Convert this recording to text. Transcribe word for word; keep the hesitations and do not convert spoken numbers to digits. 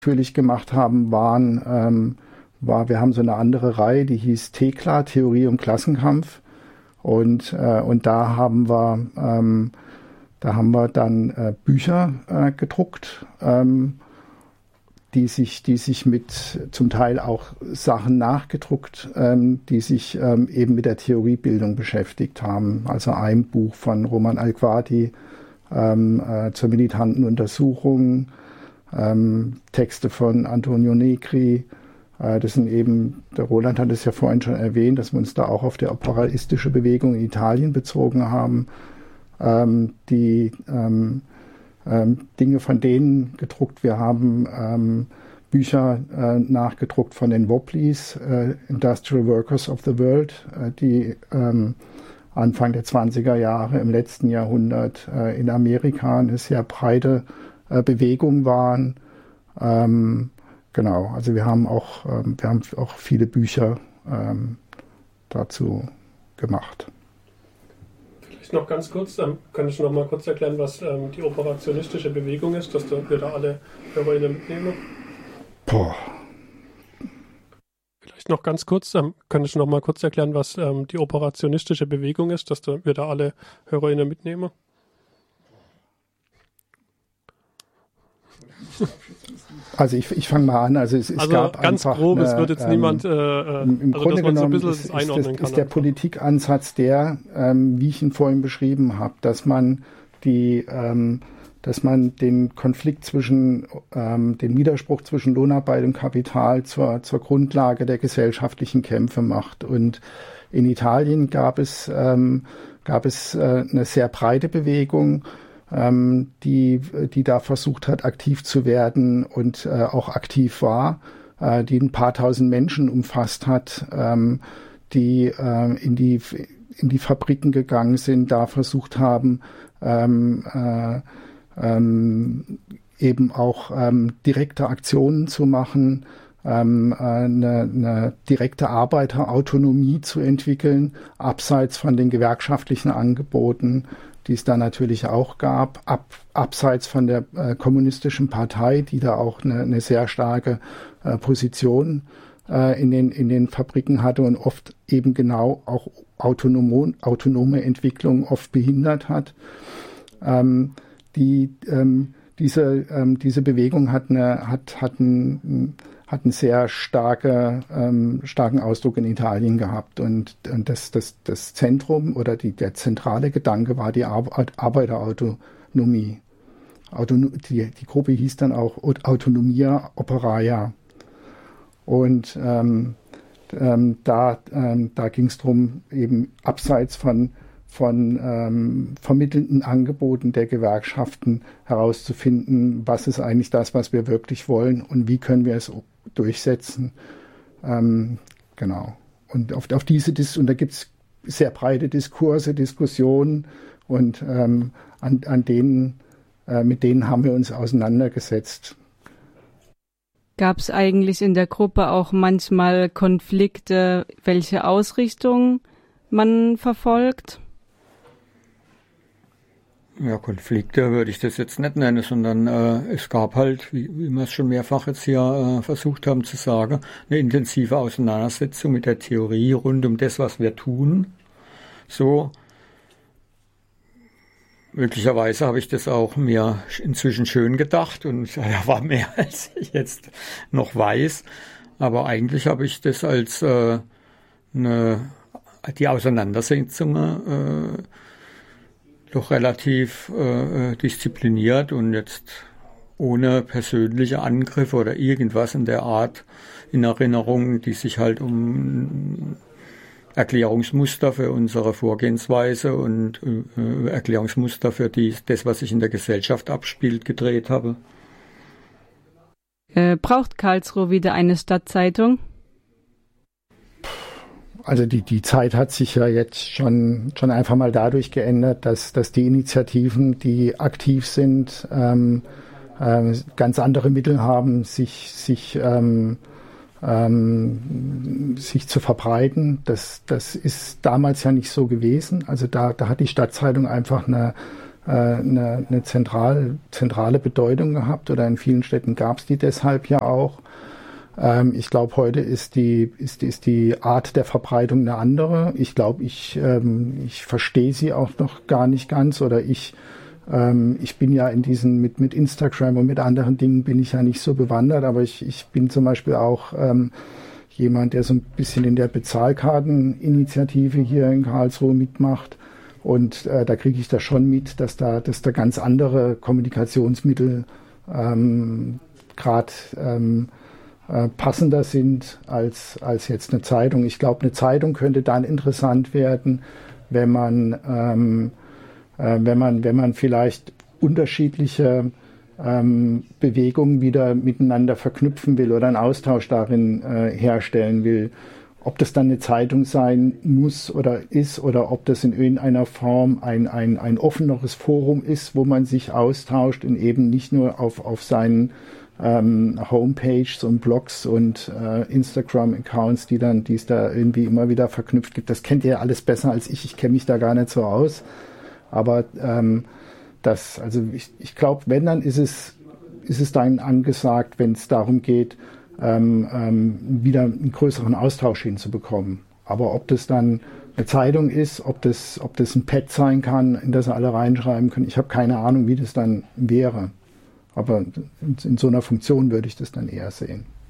natürlich gemacht haben, waren, ähm, war, wir haben so eine andere Reihe, die hieß TEKLA, Theorie um Klassenkampf. Und, äh, und da haben wir, ähm, da haben wir dann äh, Bücher äh, gedruckt, ähm, die sich, die sich mit zum Teil auch Sachen nachgedruckt, ähm, die sich ähm, eben mit der Theoriebildung beschäftigt haben. Also ein Buch von Roman Alquati ähm, äh, zur militanten Untersuchung, ähm, Texte von Antonio Negri. Äh, das sind eben, der Roland hat es ja vorhin schon erwähnt, dass wir uns da auch auf die operaistische Bewegung in Italien bezogen haben, ähm, die ähm, Ähm, Dinge von denen gedruckt. Wir haben ähm, Bücher äh, nachgedruckt von den Wobblies, äh, Industrial Workers of the World, äh, die ähm, Anfang der zwanziger Jahre im letzten Jahrhundert äh, in Amerika eine sehr breite äh, Bewegung waren. Ähm, genau, also wir haben auch, ähm, wir haben auch viele Bücher ähm, dazu gemacht. Noch ganz kurz, ähm, kann ich noch mal kurz erklären, was ähm, die operationistische Bewegung ist, dass wir da alle HörerInnen mitnehmen? Boah. Vielleicht noch ganz kurz, ähm, kann ich noch mal kurz erklären, was ähm, die operationistische Bewegung ist, dass da, wir da alle HörerInnen mitnehmen? Also ich, ich fange mal an. Also es, es also gab ganz einfach grob, eine, es wird jetzt ähm, niemand, äh, im, im also Grunde dass man so ein genommen bisschen ist, das einordnen ist, kann. ist der Politikansatz der, ähm, wie ich ihn vorhin beschrieben habe, dass man die, ähm, dass man den Konflikt zwischen, ähm, den Widerspruch zwischen Lohnarbeit und Kapital zur, zur Grundlage der gesellschaftlichen Kämpfe macht. Und in Italien gab es, ähm, gab es äh, eine sehr breite Bewegung, ähm, die, die da versucht hat, aktiv zu werden und äh, auch aktiv war, äh, die ein paar tausend Menschen umfasst hat, ähm, die äh, in die in die Fabriken gegangen sind, da versucht haben, ähm, äh, ähm, eben auch ähm, direkte Aktionen zu machen, ähm, eine, eine direkte Arbeiterautonomie zu entwickeln, abseits von den gewerkschaftlichen Angeboten, die es da natürlich auch gab, ab, abseits von der äh, kommunistischen Partei, die da auch eine, eine sehr starke äh, Position äh, in den, in den Fabriken hatte und oft eben genau auch autonom, autonome Entwicklung oft behindert hat. Ähm, die, ähm, diese, ähm, diese Bewegung hat, eine, hat, hat, ein, hat einen sehr starke, ähm, starken Ausdruck in Italien gehabt. Und, und das, das, das Zentrum oder die, der zentrale Gedanke war die Ar- Arbeiterautonomie. Autono- die, die Gruppe hieß dann auch Autonomia Operaia. Und ähm, ähm, da, ähm, da ging es darum, eben abseits von von ähm, vermittelnden Angeboten der Gewerkschaften herauszufinden, was ist eigentlich das, was wir wirklich wollen und wie können wir es durchsetzen. Ähm, genau. Und auf, auf diese Dis- und da gibt es sehr breite Diskurse, Diskussionen und ähm, an, an denen, äh, mit denen haben wir uns auseinandergesetzt. Gab es eigentlich in der Gruppe auch manchmal Konflikte, welche Ausrichtung man verfolgt? Ja, Konflikte würde ich das jetzt nicht nennen, sondern äh, es gab halt, wie, wie wir es schon mehrfach jetzt hier äh, versucht haben zu sagen, eine intensive Auseinandersetzung mit der Theorie rund um das, was wir tun. So, möglicherweise habe ich das auch mir inzwischen schön gedacht und ja, war mehr, als ich jetzt noch weiß. Aber eigentlich habe ich das als äh, eine, die Auseinandersetzung äh, doch relativ äh, diszipliniert und jetzt ohne persönliche Angriffe oder irgendwas in der Art in Erinnerung, die sich halt um Erklärungsmuster für unsere Vorgehensweise und äh, Erklärungsmuster für die, das, was sich in der Gesellschaft abspielt, gedreht habe. Äh, braucht Karlsruhe wieder eine Stadtzeitung? Also die, die Zeit hat sich ja jetzt schon, schon einfach mal dadurch geändert, dass, dass die Initiativen, die aktiv sind, ähm, äh, ganz andere Mittel haben, sich, sich, ähm, ähm, sich zu verbreiten. Das, das ist damals ja nicht so gewesen. Also da, da hat die Stadtzeitung einfach eine, äh, äh, eine, eine zentral, zentrale Bedeutung gehabt, oder in vielen Städten gab es die deshalb ja auch. Ähm, ich glaube, heute ist die, ist, ist die Art der Verbreitung eine andere. Ich glaube, ich, ähm, ich verstehe sie auch noch gar nicht ganz, oder ich ähm, ich bin ja in diesen, mit, mit Instagram und mit anderen Dingen bin ich ja nicht so bewandert, aber ich, ich bin zum Beispiel auch ähm, jemand, der so ein bisschen in der Bezahlkarteninitiative hier in Karlsruhe mitmacht. Und äh, da kriege ich das schon mit, dass da, dass da ganz andere Kommunikationsmittel ähm, gerade ähm, äh, passender sind als, als jetzt eine Zeitung. Ich glaube, eine Zeitung könnte dann interessant werden, wenn man, ähm, äh, wenn man, wenn man vielleicht unterschiedliche ähm, Bewegungen wieder miteinander verknüpfen will oder einen Austausch darin äh, herstellen will. Ob das dann eine Zeitung sein muss oder ist, oder ob das in irgendeiner Form ein, ein, ein offeneres Forum ist, wo man sich austauscht und eben nicht nur auf, auf seinen ähm, Homepages und Blogs und äh, Instagram-Accounts, die dann, die es da irgendwie immer wieder verknüpft gibt. Das kennt ihr alles besser als ich. Ich kenne mich da gar nicht so aus. Aber ähm, das, also ich, ich glaube, wenn, dann ist es, ist es dann angesagt, wenn es darum geht, Ähm, ähm, wieder einen größeren Austausch hinzubekommen. Aber ob das dann eine Zeitung ist, ob das, ob das ein Pad sein kann, in das alle reinschreiben können, ich habe keine Ahnung, wie das dann wäre. Aber in, in so einer Funktion würde ich das dann eher sehen.